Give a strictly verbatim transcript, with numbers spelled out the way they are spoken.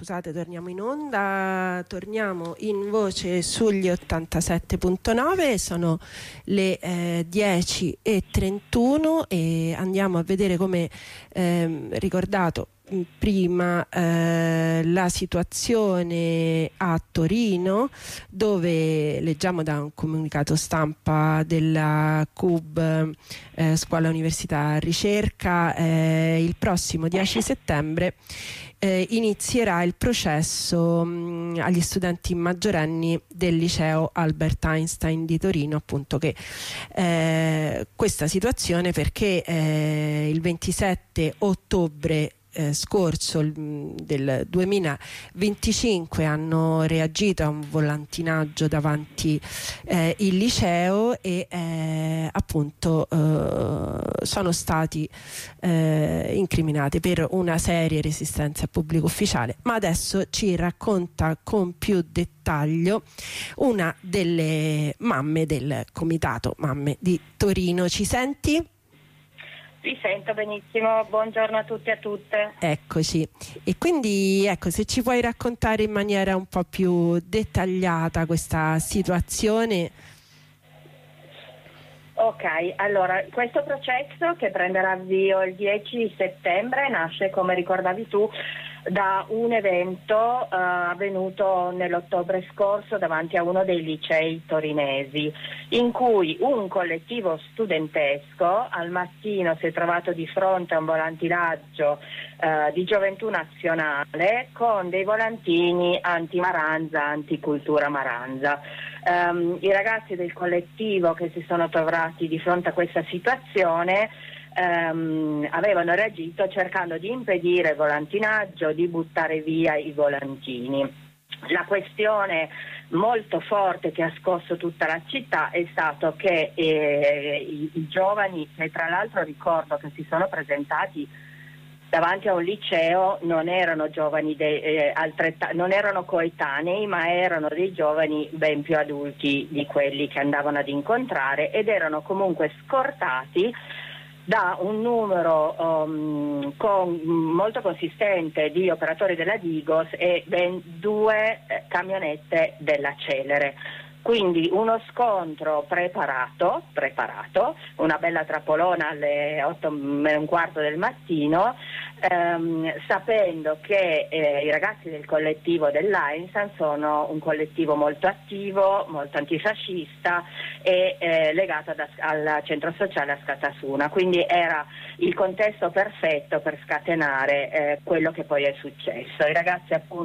scusate, torniamo in onda, torniamo in voce sugli ottantasette punto nove, sono le eh, dieci e trentuno e andiamo a vedere, come eh, ricordato prima, eh, la situazione a Torino, dove leggiamo da un comunicato stampa della C U B, eh, Scuola Università Ricerca, eh, il prossimo dieci settembre eh, inizierà il processo mh, agli studenti maggiorenni del liceo Albert Einstein di Torino, appunto, che eh, questa situazione perché eh, il ventisette ottobre Eh, scorso il, del duemilaventicinque hanno reagito a un volantinaggio davanti eh, il liceo e eh, appunto eh, sono stati eh, incriminati per una seria resistenza al pubblico ufficiale. Ma adesso ci racconta con più dettaglio una delle mamme del comitato Mamme di Torino. Ci senti? Vi sento benissimo, buongiorno a tutti e a tutte. Eccoci, e quindi ecco, se ci puoi raccontare in maniera un po' più dettagliata questa situazione. Ok, allora questo processo, che prenderà avvio il dieci settembre, nasce, come ricordavi tu, da un evento eh, avvenuto nell'ottobre scorso davanti a uno dei licei torinesi, in cui un collettivo studentesco al mattino si è trovato di fronte a un volantinaggio eh, di Gioventù Nazionale con dei volantini anti-Maranza, anticultura Maranza. Um, I ragazzi del collettivo che si sono trovati di fronte a questa situazione Um, avevano reagito cercando di impedire il volantinaggio, di buttare via i volantini. La questione molto forte che ha scosso tutta la città è stato che eh, i, i giovani, che tra l'altro ricordo che si sono presentati davanti a un liceo, non erano giovani de, eh, altretta, non erano coetanei, ma erano dei giovani ben più adulti di quelli che andavano ad incontrare, ed erano comunque scortati da un numero um, con, molto consistente di operatori della Digos e ben due eh, camionette della Celere. Quindi uno scontro preparato, preparato, una bella trappolona alle otto e un quarto del mattino, ehm, sapendo che eh, i ragazzi del collettivo dell'Einstein sono un collettivo molto attivo, molto antifascista e eh, legato ad, al centro sociale a Scatasuna. Quindi era il contesto perfetto per scatenare eh, quello che poi è successo. I ragazzi appunto